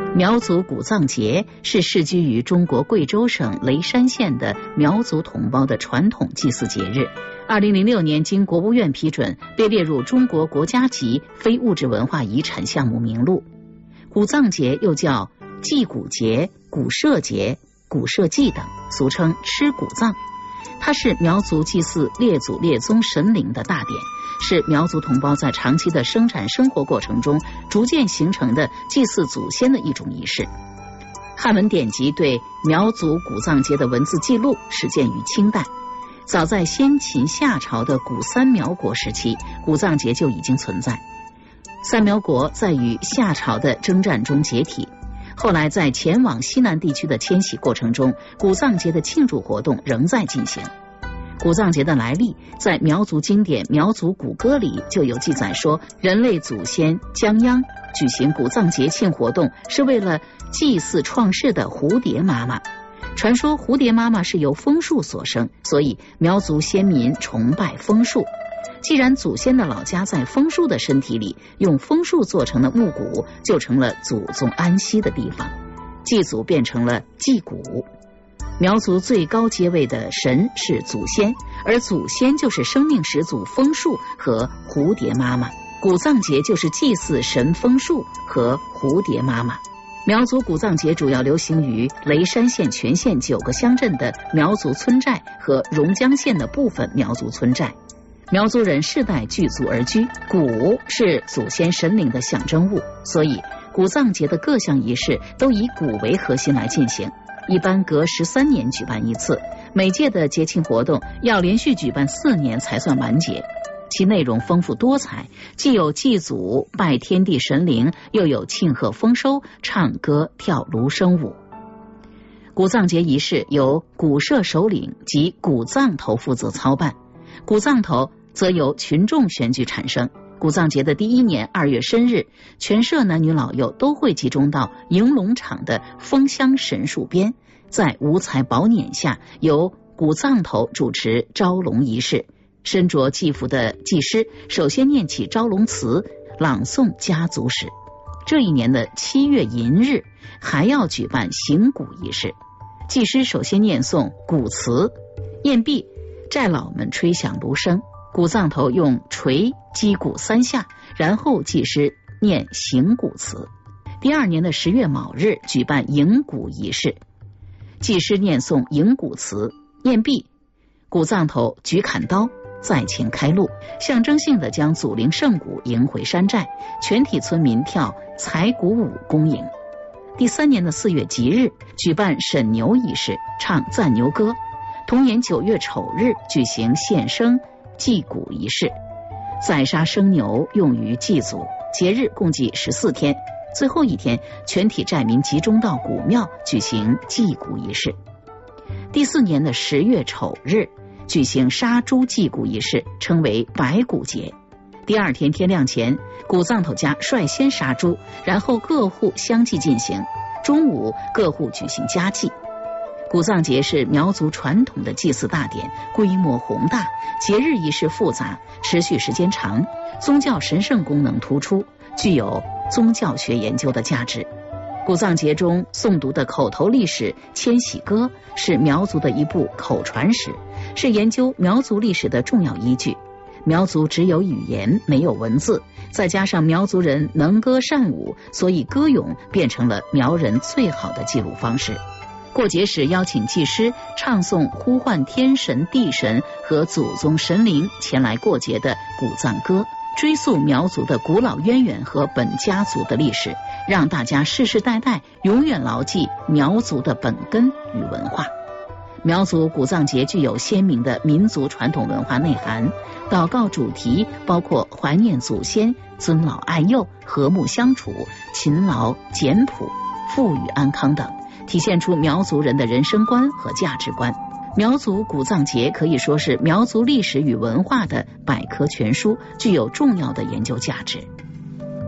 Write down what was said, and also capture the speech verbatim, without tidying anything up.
苗族古藏节是世居于中国贵州省雷山县的苗族同胞的传统祭祀节日。二零零六年经国务院批准，被列入中国国家级非物质文化遗产项目名录。古藏节又叫祭古节、古社节、古社祭等，俗称吃古藏。它是苗族祭祀列祖列宗神灵的大典，是苗族同胞在长期的生产生活过程中逐渐形成的祭祀祖先的一种仪式。汉文典籍对苗族古藏节的文字记录始见于清代，早在先秦夏朝的古三苗国时期，古藏节就已经存在。三苗国在与夏朝的征战中解体，后来在前往西南地区的迁徙过程中，古藏节的庆祝活动仍在进行。古藏节的来历，在苗族经典《苗族古歌》里就有记载说，人类祖先江央举行古藏节庆活动是为了祭祀创世的蝴蝶妈妈。传说蝴蝶妈妈是由枫树所生，所以苗族先民崇拜枫树。既然祖先的老家在枫树的身体里，用枫树做成的木骨就成了祖宗安息的地方，祭祖变成了祭骨。苗族最高阶位的神是祖先，而祖先就是生命始祖枫树和蝴蝶妈妈。古藏节就是祭祀神枫树和蝴蝶妈妈。苗族古藏节主要流行于雷山县全县九个乡镇的苗族村寨和榕江县的部分苗族村寨。苗族人世代聚族而居，鼓是祖先神灵的象征物，所以古藏节的各项仪式都以鼓为核心来进行，一般隔十三年举办一次，每届的节庆活动要连续举办四年才算完结。其内容丰富多彩，既有祭祖拜天地神灵，又有庆贺丰收、唱歌跳芦笙舞。古藏节仪式由古社首领及古藏头负责操办，古藏头则由群众选举产生。古藏节的第一年二月申日，全社男女老幼都会集中到迎龙场的枫香神树边，在五彩宝辇下，由古藏头主持招龙仪式。身着祭服的祭师首先念起招龙词，朗诵家族史。这一年的七月寅日还要举办行鼓仪式，祭师首先念诵鼓词，宴毕，寨老们吹响芦笙，古藏头用锤击鼓三下，然后祭师念行鼓词。第二年的十月卯日举办迎鼓仪式，祭师念诵迎鼓词，宴毕，古藏头举砍刀在前开路，象征性的将祖灵圣骨迎回山寨，全体村民跳采鼓舞恭迎。第三年的四月吉日举办审牛仪式，唱赞牛歌。同年九月丑日举行献生祭鼓仪式，宰杀生牛用于祭祖。节日共计十四天，最后一天全体寨民集中到古庙举行祭鼓仪式。第四年的十月丑日举行杀猪祭鼓仪式，称为白骨节。第二天天亮前，古藏头家率先杀猪，然后各户相继进行。中午各户举行家祭。古藏节是苗族传统的祭祀大典，规模宏大，节日仪式复杂，持续时间长，宗教神圣功能突出，具有宗教学研究的价值。古藏节中诵读的口头历史《迁徙歌》是苗族的一部口传史，是研究苗族历史的重要依据。苗族只有语言没有文字，再加上苗族人能歌善舞，所以歌咏变成了苗人最好的记录方式。过节时邀请祭师唱诵呼唤天神地神和祖宗神灵前来过节的古藏歌，追溯苗族的古老渊源和本家族的历史，让大家世世代代永远牢记苗族的本根与文化。苗族古藏节具有鲜明的民族传统文化内涵，祷告主题包括怀念祖先、尊老爱幼、和睦相处、勤劳简朴、富裕安康等，体现出苗族人的人生观和价值观。苗族古藏节可以说是苗族历史与文化的百科全书，具有重要的研究价值。